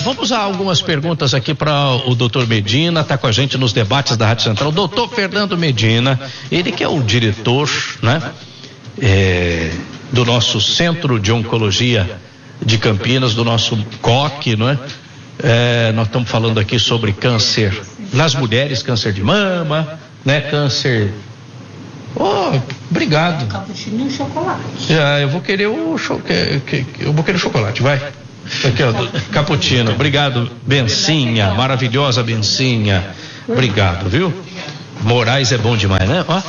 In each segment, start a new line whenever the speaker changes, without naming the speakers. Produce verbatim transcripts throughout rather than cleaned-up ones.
vamos a algumas perguntas aqui para o doutor Medina, está com a gente nos debates da Rádio Central. Doutor Fernando Medina, ele que é o diretor, né, é, do nosso Centro de Oncologia de Campinas, do nosso C O C, não é? É, nós estamos falando aqui sobre câncer nas mulheres, câncer de mama, né, câncer. Oh, obrigado.
Cappuccino e chocolate.
Já, eu vou querer o cho... eu vou querer o chocolate, vai. Aqui, ó, cappuccino. Obrigado, Bencinha, maravilhosa Bencinha. Obrigado, viu? Moraes é bom demais, né? Ó.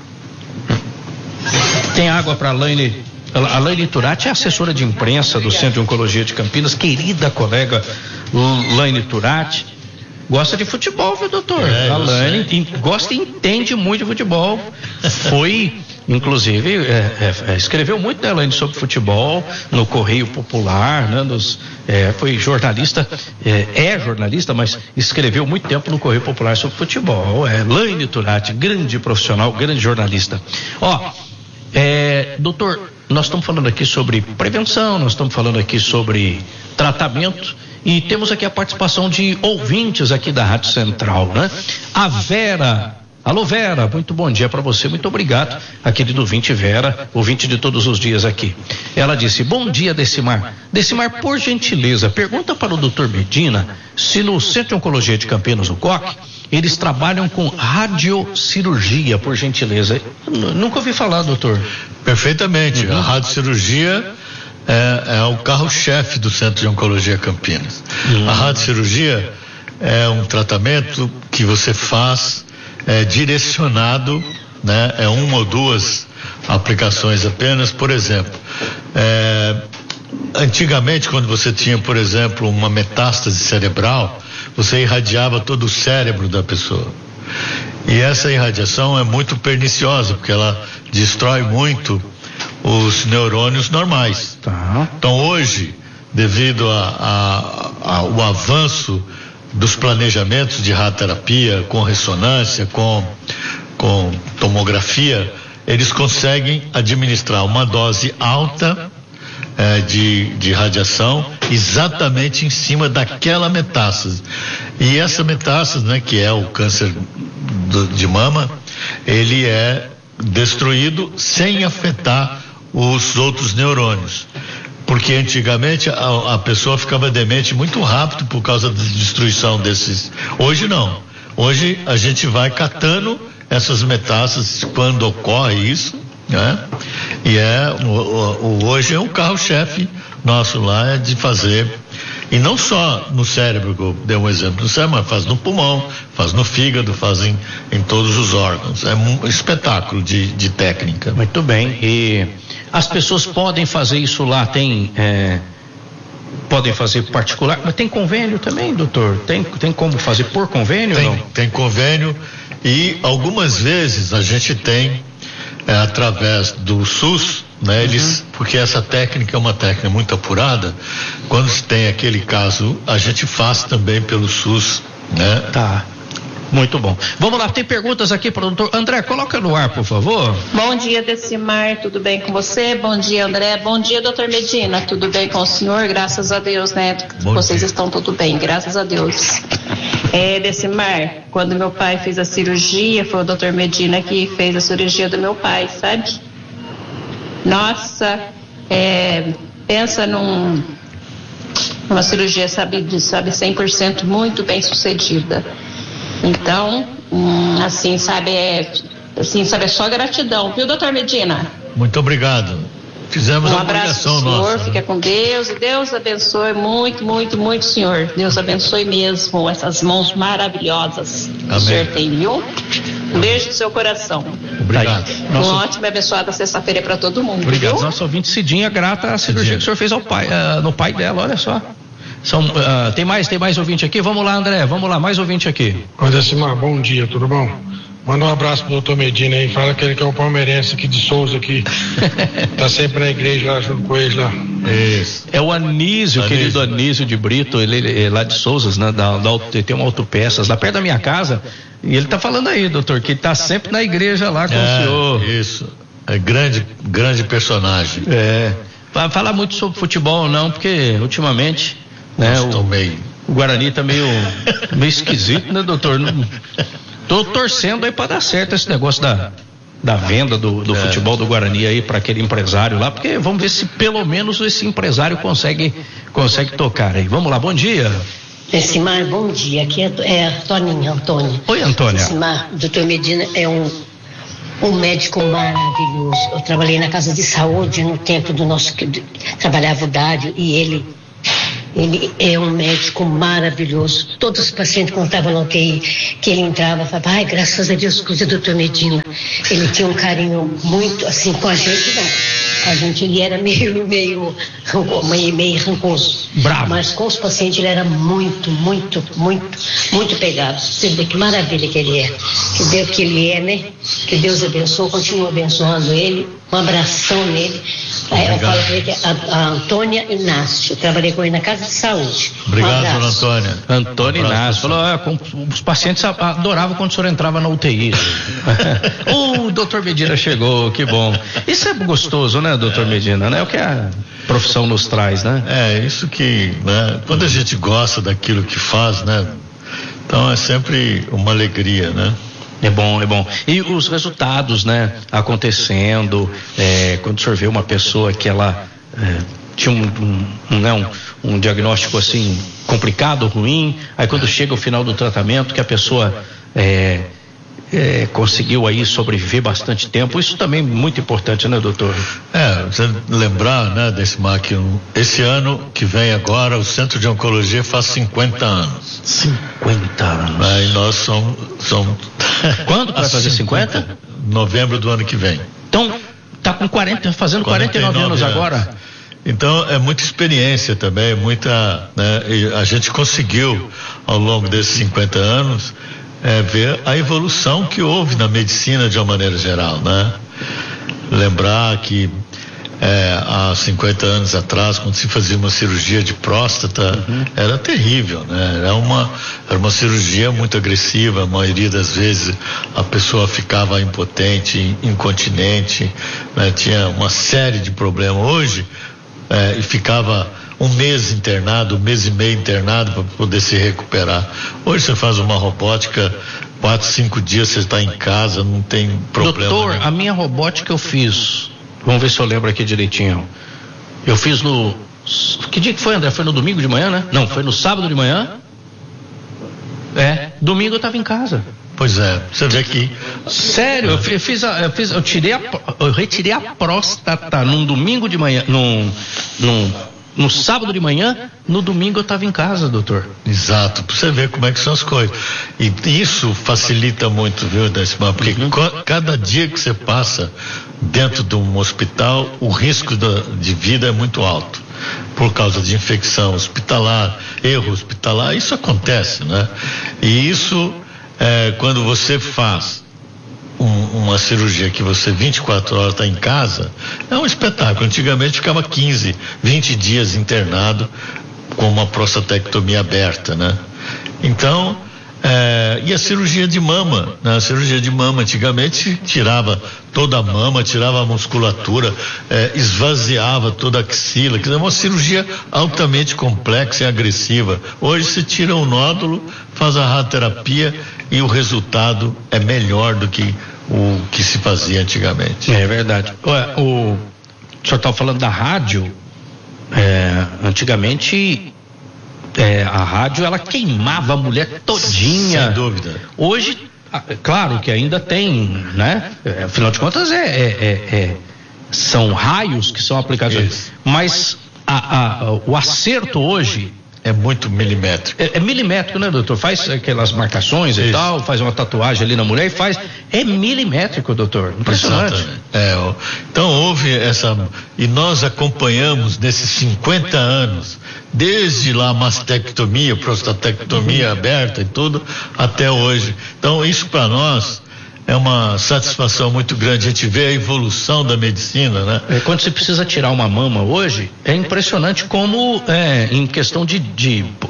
Tem água para a Laine. A Laine Turati é assessora de imprensa do Centro de Oncologia de Campinas, querida colega Laine Turati. Gosta de futebol, viu, doutor?
É,
a Laine gosta e entende muito de futebol. Foi, inclusive, é, é, escreveu muito, né, Laine, sobre futebol no Correio Popular, né? Nos, é, foi jornalista, é, é jornalista, mas escreveu muito tempo no Correio Popular sobre futebol. É, Laine Turati, grande profissional, grande jornalista. Ó, é, doutor, nós estamos falando aqui sobre prevenção, nós estamos falando aqui sobre tratamento. E temos aqui a participação de ouvintes aqui da Rádio Central, né? A Vera, alô Vera, muito bom dia para você, muito obrigado, a querido ouvinte Vera, ouvinte de todos os dias aqui. Ela disse, bom dia Decimar, Decimar, por gentileza, pergunta para o doutor Medina se no Centro de Oncologia de Campinas, o C O C, eles trabalham com radiocirurgia, por gentileza. Eu nunca ouvi falar, doutor.
Perfeitamente, uhum. A radiocirurgia É, é o carro-chefe do Centro de Oncologia Campinas. Uhum. A radiocirurgia é um tratamento que você faz é, direcionado, né? É uma ou duas aplicações apenas. Por exemplo, é, antigamente, quando você tinha, por exemplo, uma metástase cerebral, você irradiava todo o cérebro da pessoa. E essa irradiação é muito perniciosa, porque ela destrói muito os neurônios normais. Tá. Então hoje, devido ao avanço dos planejamentos de radioterapia com ressonância, com, com tomografia, eles conseguem administrar uma dose alta eh, de, de radiação exatamente em cima daquela metástase. E essa metástase, né, que é o câncer do, de mama, ele é destruído sem afetar os outros neurônios, porque antigamente a, a pessoa ficava demente muito rápido por causa da destruição desses. Hoje não, hoje a gente vai catando essas metástases quando ocorre isso, né? E é o, o, hoje é o carro-chefe nosso lá é de fazer, e não só no cérebro, que eu dei um exemplo no cérebro, mas faz no pulmão, faz no fígado, faz em, em todos os órgãos. É um espetáculo de, de técnica.
Muito bem. E as pessoas podem fazer isso lá, tem é, podem fazer particular, mas tem convênio também, doutor? Tem, tem como fazer por convênio?
Tem,
não?
Tem convênio, e algumas vezes a gente tem é, através do SUS, né? Eles, uhum. Porque essa técnica é uma técnica muito apurada. Quando se tem aquele caso, a gente faz também pelo SUS, né?
Tá. Muito bom. Vamos lá, tem perguntas aqui para o doutor André, coloca no ar, por favor.
Bom dia, Decimar, tudo bem com você? Bom dia, André. Bom dia, doutor Medina, tudo bem com o senhor? Graças a Deus, né? Bom Vocês dia. Estão tudo bem, graças a Deus. É, Decimar, quando meu pai fez a cirurgia, foi o doutor Medina que fez a cirurgia do meu pai, sabe? Nossa, é, pensa num, uma cirurgia, sabe, sabe, cem por cento muito bem sucedida. Então, hum, assim, sabe, é, assim, sabe, é só gratidão, viu, doutor Medina?
Muito obrigado. Fizemos
um
a
abraço pro senhor, nossa, fica né? com Deus, e Deus abençoe muito, muito, muito, senhor. Deus abençoe mesmo essas mãos maravilhosas que o senhor tem, viu? Um beijo no seu coração.
Obrigado.
Nosso... Uma ótima e abençoada sexta-feira para todo mundo.
Obrigado.
Viu?
Nossa ouvinte Cidinha, grata à cirurgia que o senhor fez ao pai, uh, no pai dela, olha só. São, uh, tem mais, tem mais ouvinte aqui? Vamos lá, André, vamos lá, mais ouvinte aqui.
Oi, Decimar, bom dia, tudo bom? Manda um abraço pro doutor Medina aí, fala que ele que é um palmeirense aqui de Souza aqui. Tá sempre na igreja lá junto com eles lá.
Isso. É o Anísio, Anísio, querido Anísio de Brito, ele, ele é lá de Souzas, né? Da, da, tem uma autopeças lá perto da minha casa, e ele tá falando aí, doutor, que ele tá sempre na igreja lá com é, o senhor.
Isso, é grande, grande personagem.
É, vai falar muito sobre futebol não, porque ultimamente né? O, meio... o Guarani tá meio, meio esquisito, né, doutor? Não, tô torcendo aí para dar certo esse negócio da, da venda do, do é. futebol do Guarani aí para aquele empresário lá, porque vamos ver se pelo menos esse empresário consegue, consegue tocar aí. Vamos lá, bom dia.
Decimar, bom dia. Aqui é, é a Toninha, Antônia.
Oi, Antônia.
Decimar, doutor Medina é um, um médico maravilhoso. Eu trabalhei na casa de saúde no tempo do nosso... Trabalhava o Dário e ele... Ele é um médico maravilhoso. Todos os pacientes contavam no U T I que ele entrava e falava, ai, graças a Deus, coisa do doutor Medina. Ele tinha um carinho muito, assim, com a gente, não. A gente, ele era meio, meio, meio, meio rancoso.
Bravo.
Mas com os pacientes ele era muito, muito, muito, muito pegado. Você vê que maravilha que ele é. Que Deus que ele é, né? Que Deus abençoe, continua abençoando ele. Um abração nele. Obrigado. Eu falo para ele que a, a Antônia Inácio, eu trabalhei com ele na casa de saúde.
Obrigado,
um
dona Antônia.
Antônia um Inácio falou, ah, com, os pacientes adoravam quando o senhor entrava na U T I. O doutor Medina chegou, que bom. Isso é gostoso, né, doutor é. Medina, né? É o que a profissão nos traz, né?
É, isso que, né? Quando a gente gosta daquilo que faz, né? Então é sempre uma alegria, né?
É bom, é bom. E os resultados, né, acontecendo, é, quando o senhor vê uma pessoa que ela é, tinha um, um, um, né, um, um diagnóstico assim, complicado, ruim, aí quando chega o final do tratamento, que a pessoa é, é, conseguiu aí sobreviver bastante tempo, isso também é muito importante, né, doutor?
É, você lembrar, né, desse máquina, esse ano que vem agora, o Centro de Oncologia faz cinquenta anos.
cinquenta anos.
Aí nós somos... somos
Quando vai fazer cinquenta?
Novembro do ano que vem.
Então, tá com quarenta, fazendo quarenta e nove anos agora.
Então, é muita experiência também, muita, né, e a gente conseguiu, ao longo desses cinquenta anos, é, ver a evolução que houve na medicina de uma maneira geral, né? Lembrar que é, há cinquenta anos atrás, quando se fazia uma cirurgia de próstata, uhum. era terrível, né? Era uma, era uma cirurgia muito agressiva, a maioria das vezes a pessoa ficava impotente, incontinente, né? Tinha uma série de problemas. Hoje, é, e ficava um mês internado, um mês e meio internado para poder se recuperar. Hoje você faz uma robótica, quatro, cinco dias você está em casa, não tem problema.
Doutor, nenhum. A minha robótica eu fiz, vamos ver se eu lembro aqui direitinho. Eu fiz no, que dia que foi, André? Foi no domingo de manhã, né? Não, foi no sábado de manhã. É, domingo eu estava em casa.
Pois é, você vê que...
Sério, eu fiz, a, eu fiz, eu tirei a, eu retirei a próstata num domingo de manhã, num, num, no sábado de manhã, no domingo eu estava em casa, doutor.
Exato, para você ver como é que são as coisas. E isso facilita muito, viu, Decimar? Porque uhum. co- cada dia que você passa dentro de um hospital, o risco da, de vida é muito alto. Por causa de infecção hospitalar, erro hospitalar, isso acontece, né? E isso... É, quando você faz um, uma cirurgia que você vinte e quatro horas está em casa, é um espetáculo. Antigamente ficava quinze, vinte dias internado com uma prostatectomia aberta, né? Então, é, e a cirurgia de mama, né? A cirurgia de mama antigamente tirava toda a mama, tirava a musculatura, é, esvaziava toda a axila, quer dizer, uma cirurgia altamente complexa e agressiva. Hoje se tira o nódulo, faz a radioterapia e o resultado é melhor do que o que se fazia antigamente.
É verdade. Ué, o, o senhor estava falando da rádio, é, antigamente é, a rádio ela queimava a mulher todinha.
Sem dúvida.
Hoje, claro que ainda tem, né? Afinal de contas, é, é, é, é são raios que são aplicados. Isso. Mas a, a, o acerto hoje
é muito milimétrico.
É, é milimétrico, né, doutor? Faz aquelas marcações e Isso. tal, faz uma tatuagem ali na mulher e faz. É milimétrico, doutor. Impressionante.
É, então houve essa. E nós acompanhamos nesses cinquenta anos, desde lá a mastectomia, prostatectomia aberta e tudo, até hoje. Então isso para nós é uma satisfação muito grande. A gente vê a evolução da medicina, né?
É, quando você precisa tirar uma mama hoje, é impressionante como, é, em questão de, de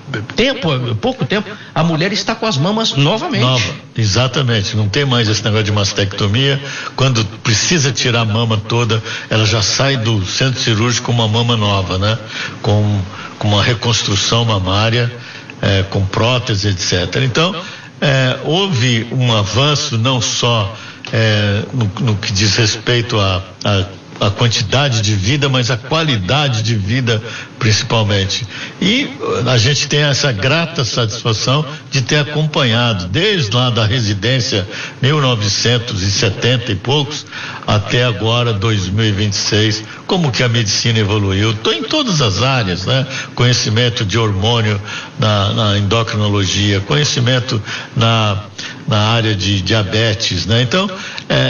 tempo, pouco tempo, a mulher está com as mamas novamente.
Nova, exatamente. Não tem mais esse negócio de mastectomia. Quando precisa tirar a mama toda, ela já sai do centro cirúrgico com uma mama nova, né? Com, com uma reconstrução mamária, é, com prótese, etcétera. Então, é, houve um avanço não só é, no, no que diz respeito a, a a quantidade de vida, mas a qualidade de vida principalmente. E a gente tem essa grata satisfação de ter acompanhado desde lá da residência mil novecentos e setenta e poucos até agora dois mil e vinte e seis, como que a medicina evoluiu. Estou em todas as áreas, né? Conhecimento de hormônio na, na endocrinologia, conhecimento na, na área de diabetes, né? Então, é,